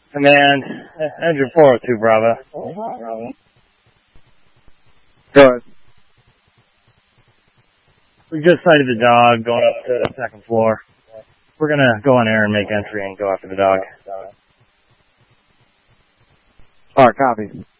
Command, engine 402, Bravo. Go ahead. We just sighted the dog going up to the second floor. We're gonna go on air and make entry and go after the dog. Alright, copy.